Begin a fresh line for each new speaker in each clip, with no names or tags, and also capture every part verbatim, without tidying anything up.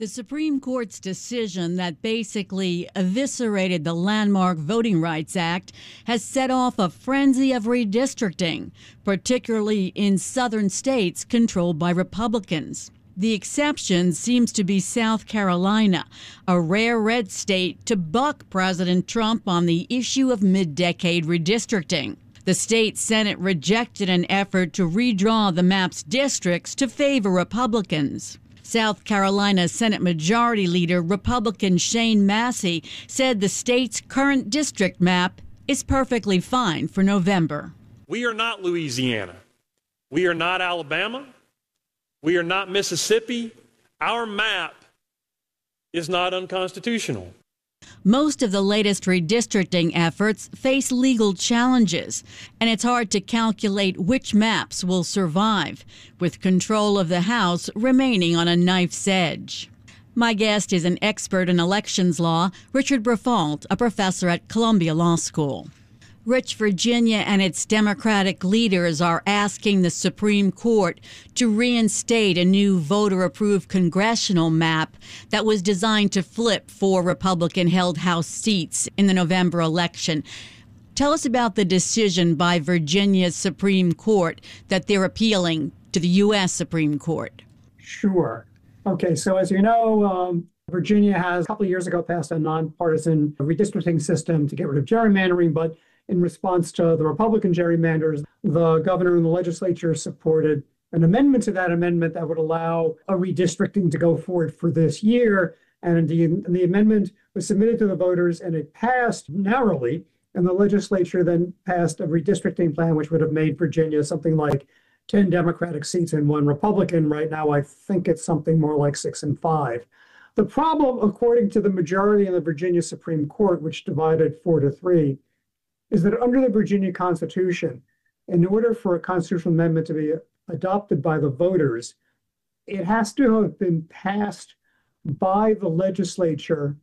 The Supreme Court's decision that basically eviscerated the landmark Voting Rights Act has set off a frenzy of redistricting, particularly in southern states controlled by Republicans. The exception seems to be South Carolina, a rare red state to buck President Trump on the issue of mid-decade redistricting. The state Senate rejected an effort to redraw the map's districts to favor Republicans. South Carolina Senate Majority Leader Republican Shane Massey said the state's current district map is perfectly fine for November.
We are not Louisiana. We are not Alabama. We are not Mississippi. Our map is not unconstitutional.
Most of the latest redistricting efforts face legal challenges, and it's hard to calculate which maps will survive, with control of the House remaining on a knife's edge. My guest is an expert in elections law, Richard Briffault, a professor at Columbia Law School. Rich, Virginia and its Democratic leaders are asking the Supreme Court to reinstate a new voter-approved congressional map that was designed to flip four Republican-held House seats in the November election. Tell us about the decision by Virginia's Supreme Court that they're appealing to the U S Supreme Court.
Sure. Okay, so as you know, um, Virginia has a couple of years ago passed a nonpartisan redistricting system to get rid of gerrymandering, but in response to the Republican gerrymanders, the governor and the legislature supported an amendment to that amendment that would allow a redistricting to go forward for this year. And indeed, the amendment was submitted to the voters and it passed narrowly. And the legislature then passed a redistricting plan, which would have made Virginia something like ten Democratic seats and one Republican. Right now, I think it's something more like six and five. The problem, according to the majority in the Virginia Supreme Court, which divided four to three, is that under the Virginia Constitution, in order for a constitutional amendment to be adopted by the voters, it has to have been passed by the legislature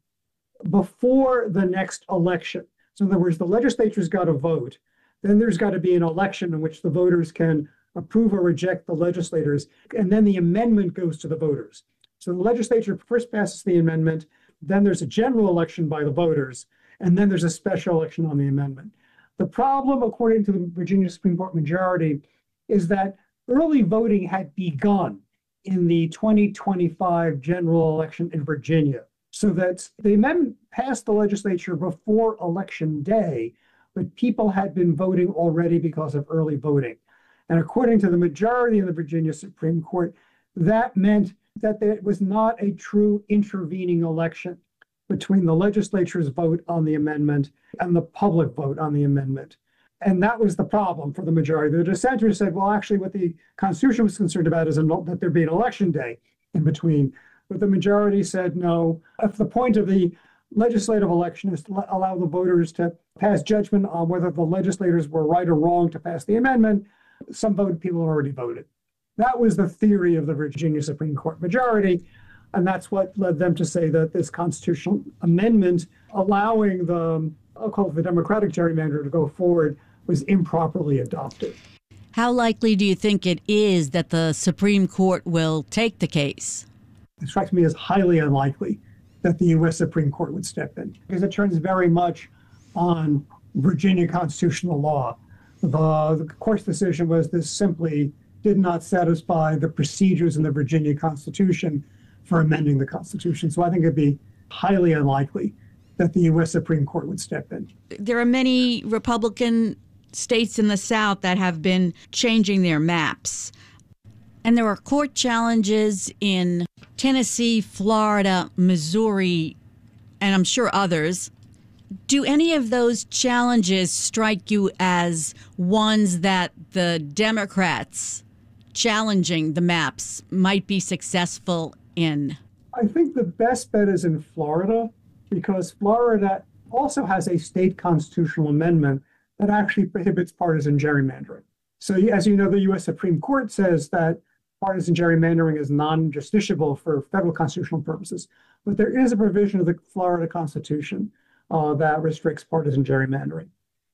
before the next election. So in other words, the legislature's got to vote. Then there's got to be an election in which the voters can approve or reject the legislators, and then the amendment goes to the voters. So the legislature first passes the amendment, then there's a general election by the voters, and then there's a special election on the amendment. The problem, according to the Virginia Supreme Court majority, is that early voting had begun in the twenty twenty-five general election in Virginia. So that the amendment passed the legislature before election day, but people had been voting already because of early voting. And according to the majority in the Virginia Supreme Court, that meant that it was not a true intervening election between the legislature's vote on the amendment and the public vote on the amendment. And that was the problem for the majority. The dissenters said, well, actually, what the Constitution was concerned about is that there be an election day in between. But the majority said, no, if the point of the legislative election is to allow the voters to pass judgment on whether the legislators were right or wrong to pass the amendment, some voted people already voted. That was the theory of the Virginia Supreme Court majority. And that's what led them to say that this constitutional amendment allowing the, I'll call it the Democratic gerrymander to go forward was improperly adopted.
How likely do you think it is that the Supreme Court will take the case?
It strikes me as highly unlikely that the U S Supreme Court would step in, because it turns very much on Virginia constitutional law. The, the court's decision was this simply did not satisfy the procedures in the Virginia Constitution for amending the Constitution. So I think it'd be highly unlikely that the U S Supreme Court would step in.
There are many Republican states in the South that have been changing their maps. And there are court challenges in Tennessee, Florida, Missouri, and I'm sure others. Do any of those challenges strike you as ones that the Democrats challenging the maps might be successful in?
I think the best bet is in Florida, because Florida also has a state constitutional amendment that actually prohibits partisan gerrymandering. So as you know, the U S Supreme Court says that partisan gerrymandering is non-justiciable for federal constitutional purposes. But there is a provision of the Florida Constitution uh, that restricts partisan gerrymandering.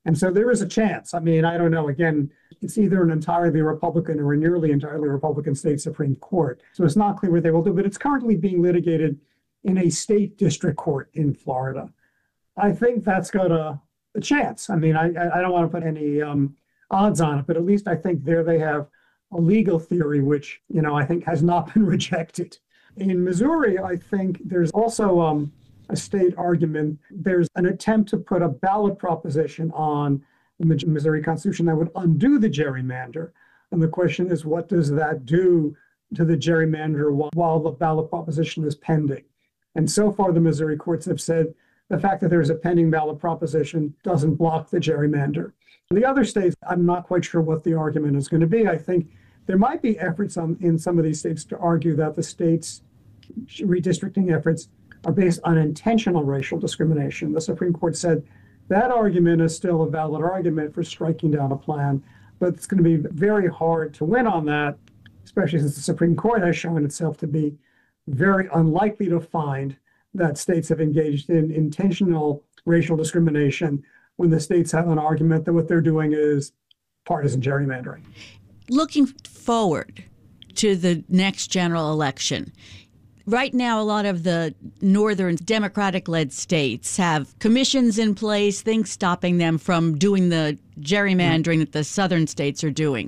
And so there is a chance. I mean, I don't know. Again, it's either an entirely Republican or a nearly entirely Republican state Supreme Court. So it's not clear what they will do, but it's currently being litigated in a state district court in Florida. I think that's got a, a chance. I mean, I, I don't want to put any um, odds on it, but at least I think there they have a legal theory, which, you know, I think has not been rejected. In Missouri, I think there's also um, a state argument. There's an attempt to put a ballot proposition on the Missouri Constitution that would undo the gerrymander. And the question is, what does that do to the gerrymander while the ballot proposition is pending? And so far, the Missouri courts have said the fact that there's a pending ballot proposition doesn't block the gerrymander. The other states, I'm not quite sure what the argument is going to be. I think there might be efforts on, in some of these states to argue that the states' redistricting efforts are based on intentional racial discrimination. The Supreme Court said that argument is still a valid argument for striking down a plan, but it's going to be very hard to win on that, especially since the Supreme Court has shown itself to be very unlikely to find that states have engaged in intentional racial discrimination when the states have an argument that what they're doing is partisan gerrymandering.
Looking forward to the next general election, right now, a lot of the northern Democratic-led states have commissions in place, things stopping them from doing the gerrymandering that the southern states are doing.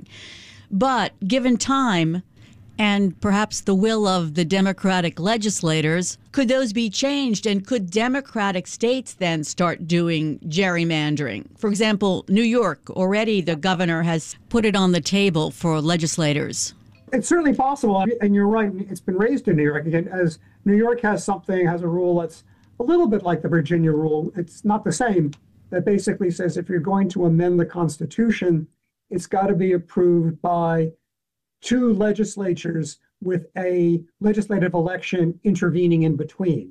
But given time and perhaps the will of the Democratic legislators, could those be changed? And could Democratic states then start doing gerrymandering? For example, New York, already the governor has put it on the table for legislators.
It's certainly possible, and you're right, it's been raised in New York. Again, as New York has something, has a rule that's a little bit like the Virginia rule. It's not the same, that basically says if you're going to amend the Constitution, it's got to be approved by two legislatures with a legislative election intervening in between.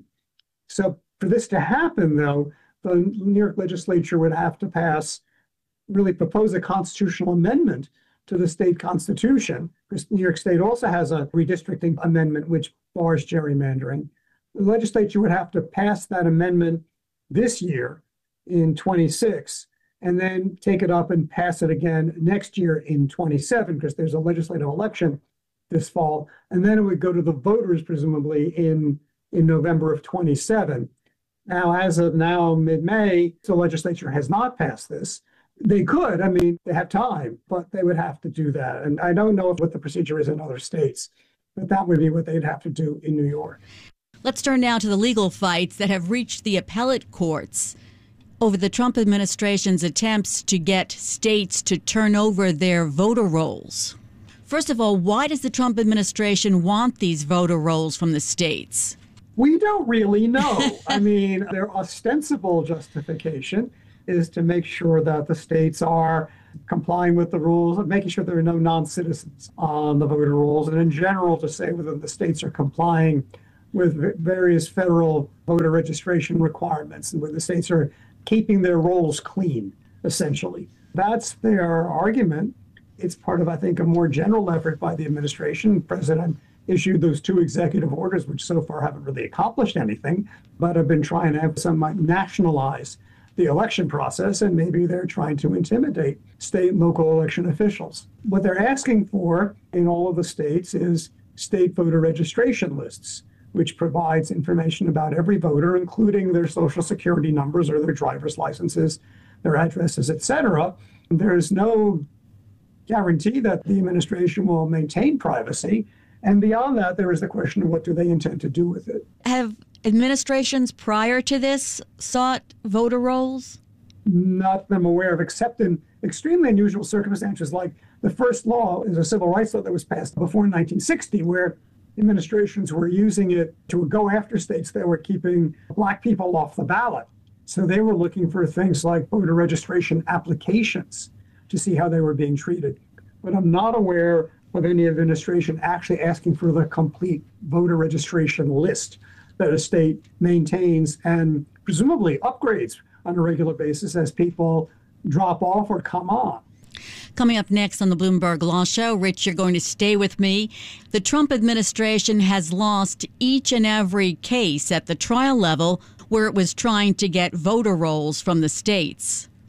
So for this to happen, though, the New York legislature would have to pass, really propose a constitutional amendment to the state constitution, because New York State also has a redistricting amendment which bars gerrymandering. The legislature would have to pass that amendment this year in twenty-six, and then take it up and pass it again next year in twenty-seven, because there's a legislative election this fall. And then it would go to the voters, presumably, in, in November of twenty-seven. Now, as of now, mid-May, the legislature has not passed this. They could, I mean, they have time, but they would have to do that. And I don't know what the procedure is in other states, but that would be what they'd have to do in New York.
Let's turn now to the legal fights that have reached the appellate courts over the Trump administration's attempts to get states to turn over their voter rolls. First of all, why does the Trump administration want these voter rolls from the states?
We don't really know. I mean, their ostensible justification is to make sure that the states are complying with the rules, making sure there are no non-citizens on the voter rolls, and in general to say whether the states are complying with various federal voter registration requirements and whether the states are keeping their rolls clean, essentially. That's their argument. It's part of, I think, a more general effort by the administration. The president issued those two executive orders, which so far haven't really accomplished anything, but have been trying to have some might nationalize the election process, and maybe they're trying to intimidate state and local election officials. What they're asking for in all of the states is state voter registration lists, which provides information about every voter, including their social security numbers or their driver's licenses, their addresses, et cetera. There's no guarantee that the administration will maintain privacy. And beyond that, there is the question of what do they intend to do with it.
Have administrations prior to this sought voter rolls?
Not that I'm aware of, except in extremely unusual circumstances, like the first law is a civil rights law that was passed before nineteen sixty, where administrations were using it to go after states that were keeping Black people off the ballot. So they were looking for things like voter registration applications to see how they were being treated. But I'm not aware of any administration actually asking for the complete voter registration list that a state maintains and presumably upgrades on a regular basis as people drop off or come on.
Coming up next on the Bloomberg Law Show, Rich, you're going to stay with me. The Trump administration has lost each and every case at the trial level where it was trying to get voter rolls from the states.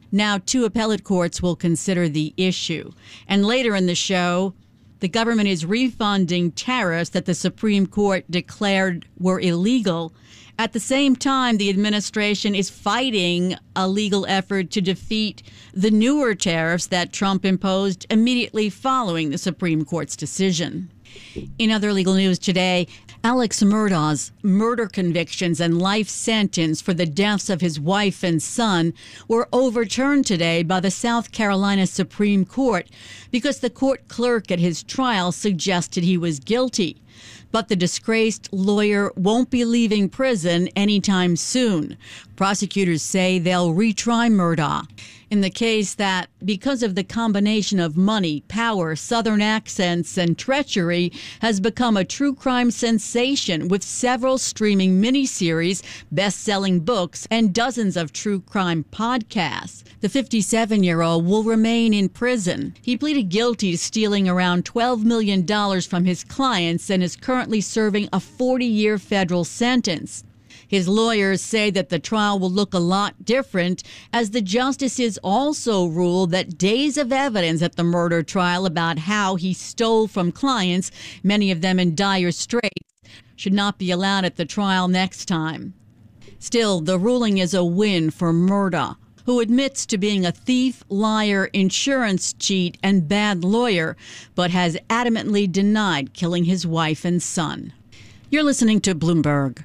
Now, two appellate courts will consider the issue. And later in the show, the government is refunding tariffs that the Supreme Court declared were illegal. At the same time, the administration is fighting a legal effort to defeat the newer tariffs that Trump imposed immediately following the Supreme Court's decision. In other legal news today, Alex Murdaugh's murder convictions and life sentence for the deaths of his wife and son were overturned today by the South Carolina Supreme Court because the court clerk at his trial suggested he was guilty. But the disgraced lawyer won't be leaving prison anytime soon. Prosecutors say they'll retry Murdaugh in the case that, because of the combination of money, power, Southern accents, and treachery, has become a true crime sensation with several streaming miniseries, best-selling books, and dozens of true crime podcasts. The fifty-seven-year-old will remain in prison. He pleaded guilty to stealing around twelve million dollars from his clients and is currently serving a forty-year federal sentence. His lawyers say that the trial will look a lot different, as the justices also ruled that days of evidence at the murder trial about how he stole from clients, many of them in dire straits, should not be allowed at the trial next time. Still, the ruling is a win for Murdaugh, who admits to being a thief, liar, insurance cheat, and bad lawyer, but has adamantly denied killing his wife and son. You're listening to Bloomberg.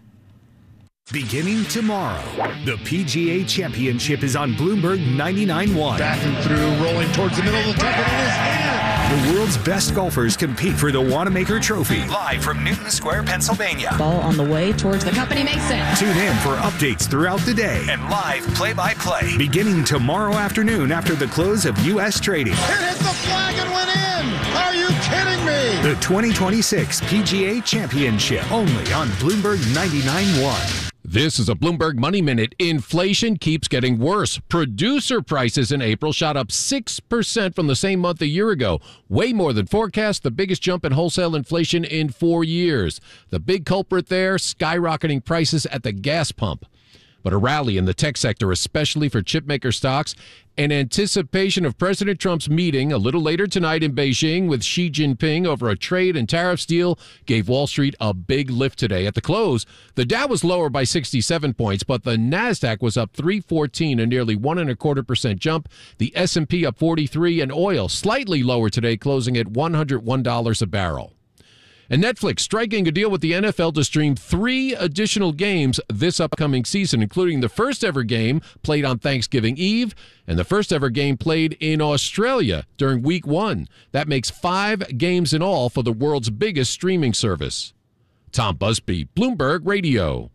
Beginning tomorrow, the P G A Championship is on Bloomberg ninety-nine point one.
Back and through, rolling towards the middle of the top, and it is in.
The world's best golfers compete for the Wanamaker Trophy. Live from Newton Square, Pennsylvania.
Ball on the way towards the company makes it.
Tune in for updates throughout the day and live play-by-play. Beginning tomorrow afternoon after the close of U S trading.
It hit the flag and went in. Are you kidding me?
The twenty twenty-six P G A Championship, only on Bloomberg ninety-nine point one.
This is a Bloomberg Money Minute. Inflation keeps getting worse. Producer prices in April shot up six percent from the same month a year ago. Way more than forecast, the biggest jump in wholesale inflation in four years. The big culprit there, skyrocketing prices at the gas pump. But a rally in the tech sector, especially for chipmaker stocks, in anticipation of President Trump's meeting a little later tonight in Beijing with Xi Jinping over a trade and tariffs deal, gave Wall Street a big lift today. At the close, the Dow was lower by sixty-seven points, but the NASDAQ was up three fourteen, a nearly one and a quarter percent jump. The S and P up forty-three, and oil slightly lower today, closing at one hundred one dollars a barrel. And Netflix striking a deal with the N F L to stream three additional games this upcoming season, including the first ever game played on Thanksgiving Eve and the first ever game played in Australia during week one. That makes five games in all for the world's biggest streaming service. Tom Busby, Bloomberg Radio.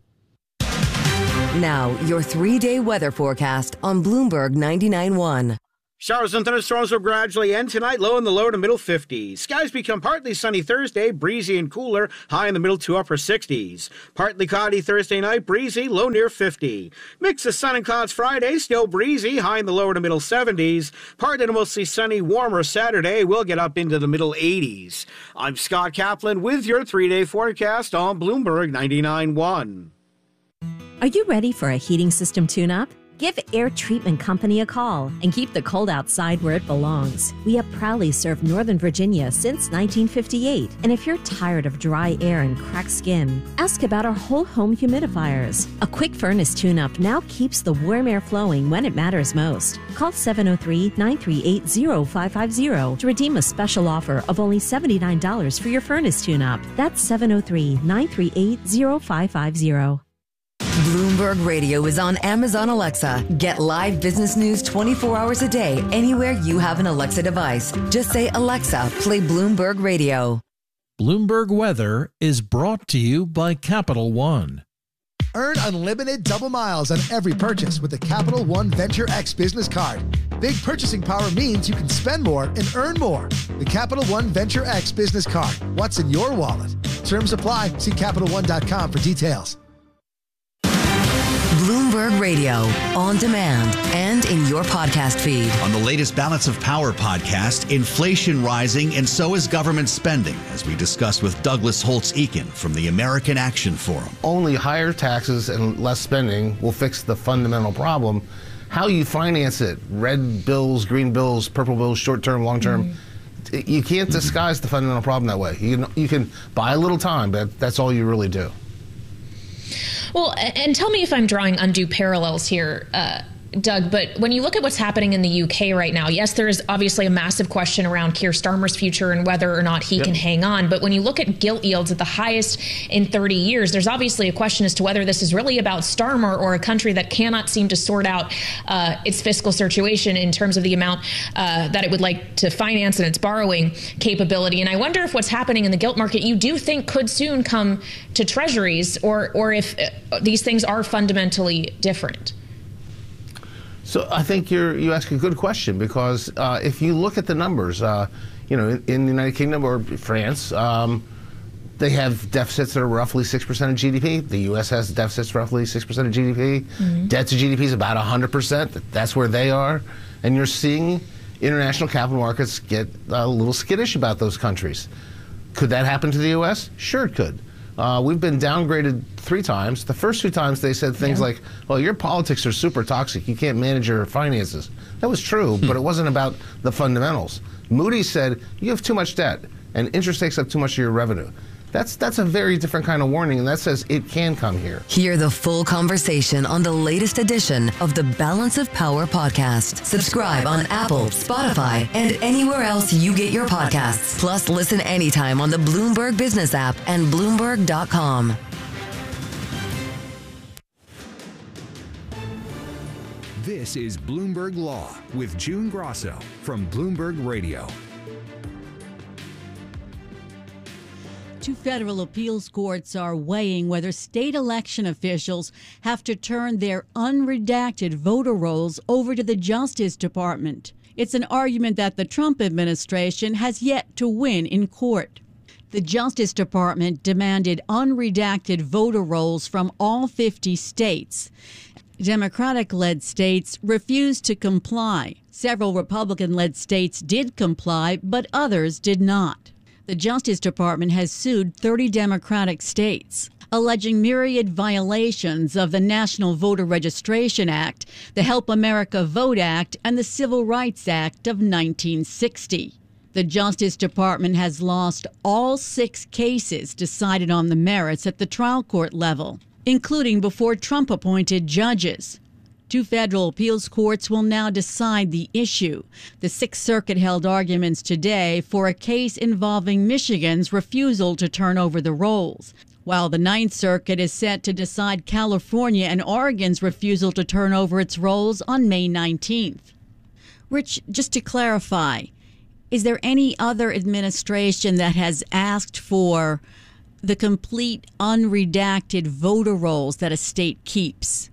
Now, your three-day weather forecast on Bloomberg ninety-nine point one.
Showers and thunderstorms will gradually end tonight, low in the low to middle fifties. Skies become partly sunny Thursday, breezy and cooler, high in the middle to upper sixties. Partly cloudy Thursday night, breezy, low near fifty. Mix of sun and clouds Friday, still breezy, high in the lower to middle seventies. Partly to mostly sunny, warmer Saturday, we'll get up into the middle eighties. I'm Scott Kaplan with your three-day forecast on Bloomberg ninety-nine point one.
Are you ready for a heating system tune-up? Give Air Treatment Company a call and keep the cold outside where it belongs. We have proudly served Northern Virginia since nineteen fifty-eight. And if you're tired of dry air and cracked skin, ask about our whole home humidifiers. A quick furnace tune-up now keeps the warm air flowing when it matters most. Call seven oh three, nine three eight, oh five five oh to redeem a special offer of only seventy-nine dollars for your furnace tune-up. That's seven oh three, nine three eight, oh five five oh.
Bloomberg Radio is on Amazon Alexa. Get live business news twenty-four hours a day anywhere you have an Alexa device. Just say, Alexa, play Bloomberg Radio.
Bloomberg Weather is brought to you by Capital One.
Earn unlimited double miles on every purchase with the Capital One Venture X business card. Big purchasing power means you can spend more and earn more. The Capital One Venture X business card. What's in your wallet? Terms apply. See Capital One dot com for details.
Bloomberg Radio, on demand and in your podcast feed.
On the latest Balance of Power podcast, inflation rising and so is government spending, as we discuss with Douglas Holtz-Eakin from the American Action Forum.
Only higher taxes and less spending will fix the fundamental problem. how you finance it, red bills, green bills, purple bills, short-term, long-term, mm-hmm. you can't disguise the fundamental problem that way. You can, you can buy a little time, but that's all you really do.
Well, and tell me if I'm drawing undue parallels here, uh, Doug, but when you look at what's happening in the U K right now, yes, there is obviously a massive question around Keir Starmer's future and whether or not he yep. can hang on. But when you look at gilt yields at the highest in thirty years, there's obviously a question as to whether this is really about Starmer or a country that cannot seem to sort out uh, its fiscal situation in terms of the amount uh, that it would like to finance and its borrowing capability. And I wonder if what's happening in the gilt market you do think could soon come to treasuries, or, or if uh, these things are fundamentally different.
So I think you're, you ask a good question, because uh, if you look at the numbers, uh, you know, in, in the United Kingdom or France, um, they have deficits that are roughly six percent of G D P. The U S has deficits roughly six percent of G D P. Mm-hmm. Debt to G D P is about one hundred percent. That's where they are. And you're seeing international capital markets get a little skittish about those countries. Could that happen to the U S? Sure it could. Uh, we've been downgraded three times. The first two times they said things yeah. like, well, your politics are super toxic. You can't manage your finances. That was true, hmm. but it wasn't about the fundamentals. Moody's said, you have too much debt, and interest takes up too much of your revenue. That's that's a very different kind of warning, and that says it can come here.
Hear the full conversation on the latest edition of the Balance of Power podcast. Subscribe on Apple, Spotify, and anywhere else you get your podcasts. Plus, listen anytime on the Bloomberg Business app and Bloomberg dot com.
This is Bloomberg Law with June Grosso from Bloomberg Radio.
Two federal appeals courts are weighing whether state election officials have to turn their unredacted voter rolls over to the Justice Department. It's an argument that the Trump administration has yet to win in court. The Justice Department demanded unredacted voter rolls from all fifty states. Democratic-led states refused to comply. Several Republican-led states did comply, but others did not. The Justice Department has sued thirty Democratic states, alleging myriad violations of the National Voter Registration Act, the Help America Vote Act, and the Civil Rights Act of nineteen sixty. The Justice Department has lost all six cases decided on the merits at the trial court level, including before Trump-appointed judges. Two federal appeals courts will now decide the issue. The Sixth Circuit held arguments today for a case involving Michigan's refusal to turn over the rolls, while the Ninth Circuit is set to decide California and Oregon's refusal to turn over its rolls on May nineteenth. Rich, just to clarify, is there any other administration that has asked for the complete unredacted voter rolls that a state keeps?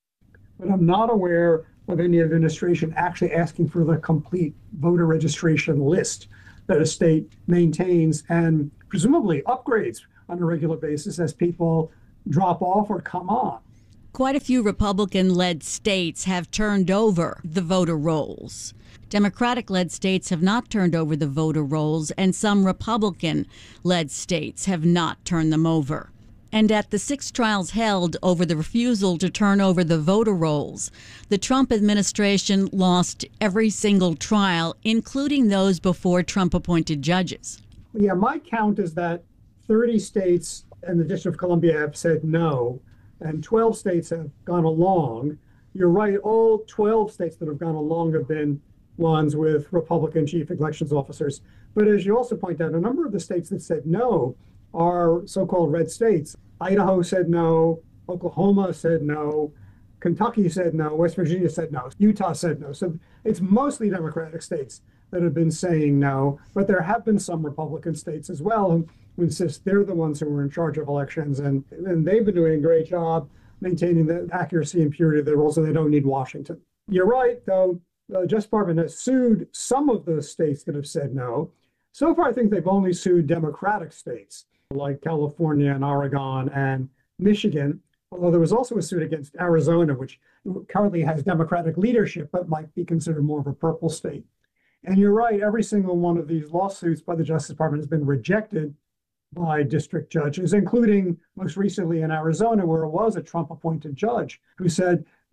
But I'm not aware of any administration actually asking for the complete voter registration list that a state maintains and presumably upgrades on a regular basis as people drop off or come on.
Quite a few Republican-led states have turned over the voter rolls. Democratic-led states have not turned over the voter rolls, and some Republican-led states have not turned them over. And at the six trials held over the refusal to turn over the voter rolls, the Trump administration lost every single trial, including those before Trump-appointed judges.
Yeah, my count is that thirty states and the District of Columbia have said no, and twelve states have gone along. You're right, all twelve states that have gone along have been ones with Republican chief elections officers. But as you also point out, a number of the states that said no are so-called red states. Idaho said no, Oklahoma said no, Kentucky said no, West Virginia said no, Utah said no. So it's mostly Democratic states that have been saying no, but there have been some Republican states as well who insist they're the ones who are in charge of elections, and, and they've been doing a great job maintaining the accuracy and purity of their rules, and they don't need Washington. You're right, though, the Justice Department has sued some of the states that have said no. So far, I think they've only sued Democratic states like California and Oregon and Michigan, although there was also a suit against Arizona, which currently has Democratic leadership, but might be considered more of a purple state. And you're right, every single one of these lawsuits by the Justice Department has been rejected by district judges, including most recently in Arizona, where it was a Trump-appointed judge who said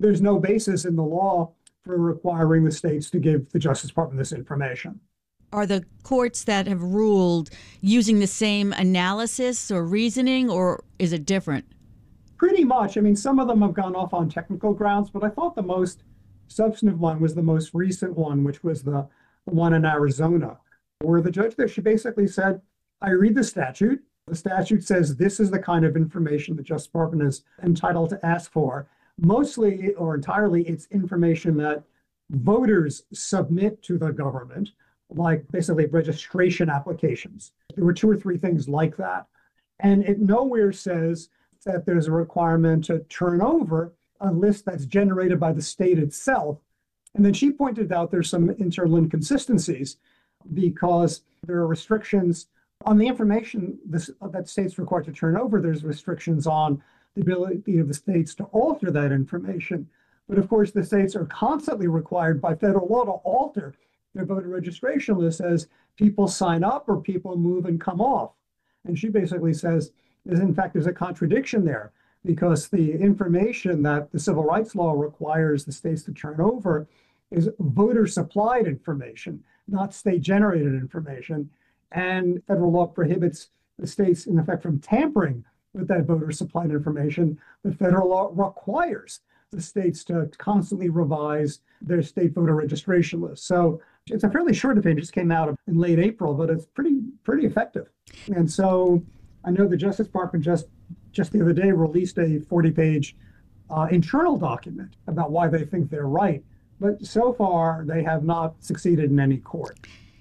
there's no basis in the law for requiring the states to give the Justice Department this information.
Are the courts that have ruled using the same analysis or reasoning, or is it different?
Pretty much. I mean, some of them have gone off on technical grounds, but I thought the most substantive one was the most recent one, which was the, the one in Arizona, where the judge there, she basically said, I read the statute. The statute says this is the kind of information the Justice Department is entitled to ask for. Mostly or entirely, it's information that voters submit to the government, like basically registration applications. There were two or three things like that. And it nowhere says that there's a requirement to turn over a list that's generated by the state itself. And then she pointed out there's some internal inconsistencies because there are restrictions on the information this, that states required to turn over. There's restrictions on the ability of the states to alter that information. But of course, the states are constantly required by federal law to alter their voter registration list as people sign up or people move and come off. And she basically says, in fact, there's a contradiction there because the information that the civil rights law requires the states to turn over is voter supplied information, not state generated information. And federal law prohibits the states, in effect, from tampering with that voter supplied information. But federal law requires the states to constantly revise their state voter registration list. So it's a fairly short opinion, it just came out in late April, but it's pretty pretty effective. And so I know the Justice Department just just the other day released a forty page uh, internal document about why they think they're right. But so far, they have not succeeded in any court.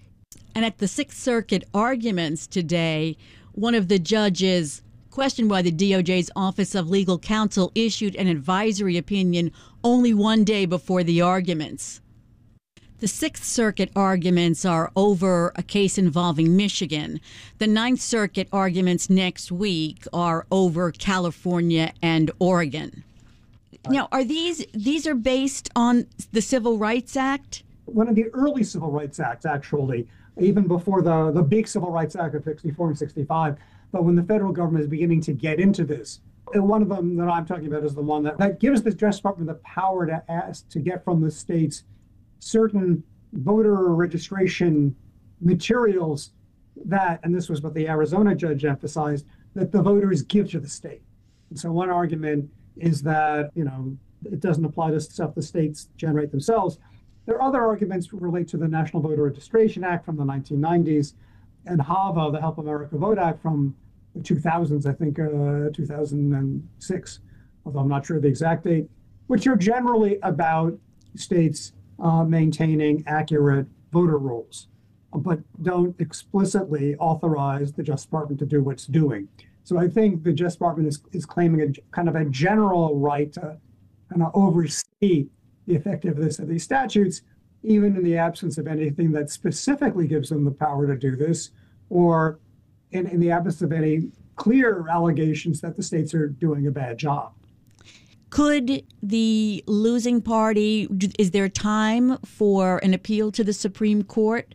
And at the Sixth Circuit arguments today, one of the judges questioned why the D O J's Office of Legal Counsel issued an advisory opinion only one day before the arguments. The Sixth Circuit arguments are over a case involving Michigan. The Ninth Circuit arguments next week are over California and Oregon. Now, are these these are based on the Civil Rights Act?
One of the early Civil Rights Acts, actually, even before the, the big Civil Rights Act of sixty-four and sixty-five, but when the federal government is beginning to get into this. And one of them that I'm talking about is the one that, that gives the Justice Department the power to ask to get from the states certain voter registration materials that, and this was what the Arizona judge emphasized, that the voters give to the state. And so one argument is that, you know, it doesn't apply to stuff the states generate themselves. There are other arguments relate to the National Voter Registration Act from the nineteen nineties and HAVA, the Help America Vote Act from the two thousands, I think uh, two thousand six, although I'm not sure the exact date, which are generally about states uh, maintaining accurate voter rolls, but don't explicitly authorize the Justice Department to do what's doing. So I think the Justice Department is, is claiming a kind of a general right to kind of oversee the effectiveness of these statutes, even in the absence of anything that specifically gives them the power to do this, or in, in the absence of any clear allegations that the states are doing a bad job.
Could the losing party, is there time for an appeal to the Supreme Court?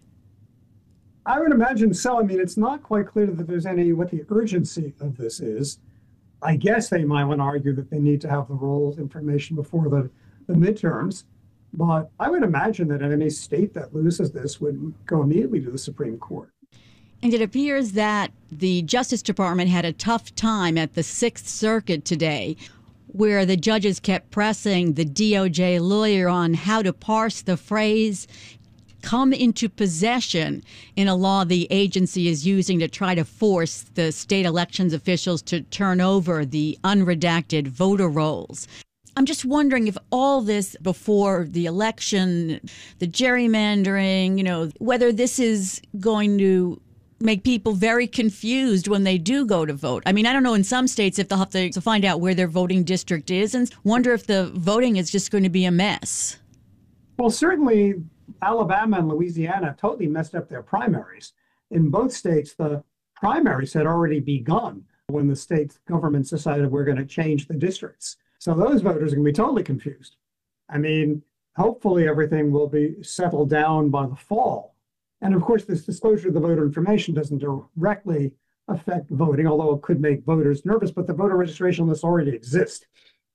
I would imagine so. I mean, it's not quite clear that there's any, what the urgency of this is. I guess they might want to argue that they need to have the rolls information before the, the midterms. But I would imagine that any state that loses this would go immediately to the Supreme Court.
And it appears that the Justice Department had a tough time at the Sixth Circuit today, where the judges kept pressing the D O J lawyer on how to parse the phrase come into possession in a law the agency is using to try to force the state elections officials to turn over the unredacted voter rolls. I'm just wondering if all this before the election, the gerrymandering, you know, whether this is going to make people very confused when they do go to vote. I mean, I don't know in some states if they'll have to, to find out where their voting district is and wonder if the voting is just going to be a mess.
Well, certainly Alabama and Louisiana totally messed up their primaries. In both states, the primaries had already begun when the state governments decided we're going to change the districts. So those voters are going to be totally confused. I mean, hopefully everything will be settled down by the fall. And of course, this disclosure of the voter information doesn't directly affect voting, although it could make voters nervous, but the voter registration lists already exist.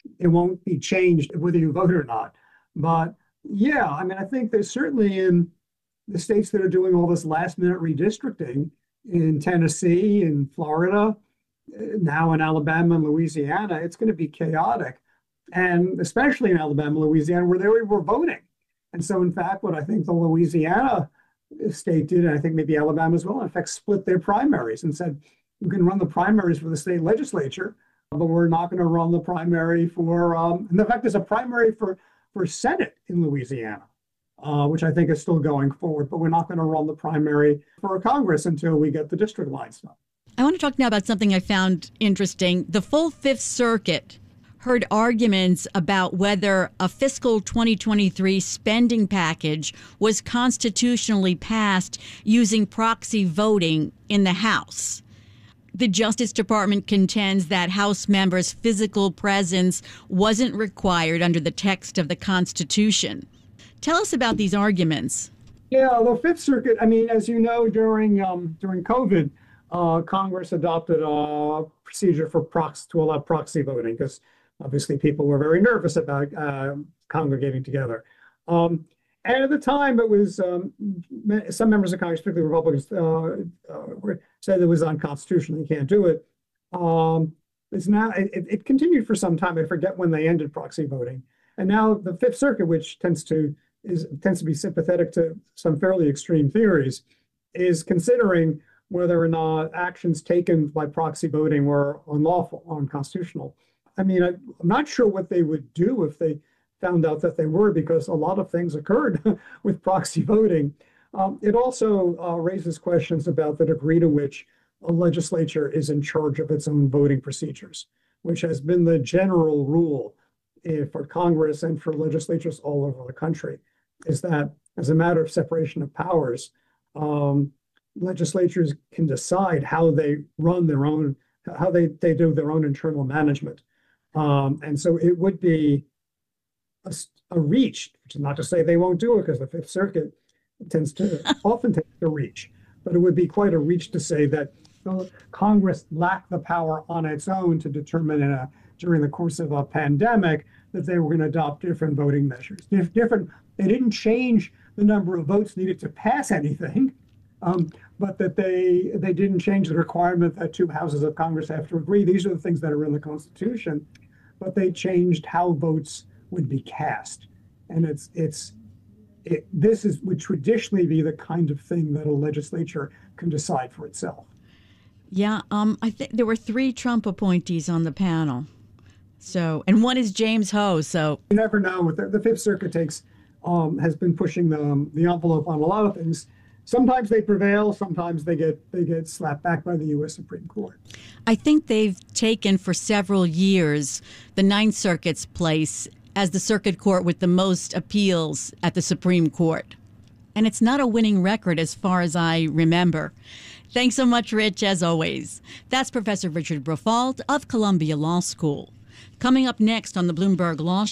it won't be changed whether you vote or not. But yeah, I mean, I think there's certainly in the states that are doing all this last minute redistricting, in Tennessee, in Florida, now in Alabama and Louisiana, it's going to be chaotic. And especially in Alabama, Louisiana, where they were voting. And so, in fact, what I think the Louisiana state did, and I think maybe Alabama as well, in fact, split their primaries and said, we can run the primaries for the state legislature, but we're not going to run the primary for, um, and in fact, there's a primary for, for Senate in Louisiana, uh, which I think is still going forward, but we're not going to run the primary for Congress until we get the district lines done.
I want to talk now about something I found interesting. The full Fifth Circuit heard arguments about whether a fiscal twenty twenty-three spending package was constitutionally passed using proxy voting in the House. The Justice Department contends that House members' physical presence wasn't required under the text of the Constitution. Tell us about these arguments.
Yeah, the Fifth Circuit, I mean, as you know, during um, during COVID, uh, Congress adopted a procedure for proxy to allow proxy voting because obviously people were very nervous about uh, congregating together. Um, and at the time, it was um, some members of Congress, particularly Republicans, uh, uh, said it was unconstitutional. You can't do it. Um, it's now it, it continued for some time. I forget when they ended proxy voting. And now the Fifth Circuit, which tends to is tends to be sympathetic to some fairly extreme theories, is considering whether or not actions taken by proxy voting were unlawful, unconstitutional. I mean, I, I'm not sure what they would do if they found out that they were, because a lot of things occurred with proxy voting. Um, it also uh, raises questions about the degree to which a legislature is in charge of its own voting procedures, which has been the general rule uh, for Congress and for legislatures all over the country, is that as a matter of separation of powers, um, legislatures can decide how they run their own, how they, they do their own internal management. Um, and so it would be a, a reach, which is not to say they won't do it, because the Fifth Circuit tends to often take the reach, but it would be quite a reach to say that uh, Congress lacked the power on its own to determine in a, during the course of a pandemic that they were going to adopt different voting measures. If different, they didn't change the number of votes needed to pass anything, um, but that they they didn't change the requirement that two houses of Congress have to agree. These are the things that are in the Constitution, but they changed how votes would be cast. And it's it's it, this is would traditionally be the kind of thing that a legislature can decide for itself.
Yeah, um, I think there were three Trump appointees on the panel. So, and one is James Ho. So
you never know. The, the Fifth Circuit takes um, has been pushing the um, the envelope on a lot of things. Sometimes they prevail. Sometimes they get they get slapped back by the U S Supreme Court.
I think they've taken for several years the Ninth Circuit's place as the circuit court with the most appeals at the Supreme Court, and it's not a winning record as far as I remember. Thanks so much, Rich, as always. That's Professor Richard Briffault of Columbia Law School. Coming up next on the Bloomberg Law Show.